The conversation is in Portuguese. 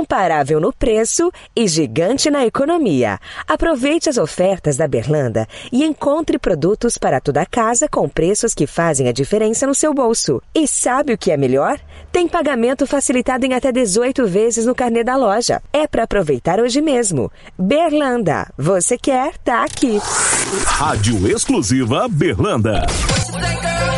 Imparável no preço e gigante na economia. Aproveite as ofertas da Berlanda e encontre produtos para toda a casa com preços que fazem a diferença no seu bolso. E sabe o que é melhor? Tem pagamento facilitado em até 18 vezes no carnê da loja. É para aproveitar hoje mesmo. Berlanda, você quer? Tá aqui. Rádio exclusiva Berlanda.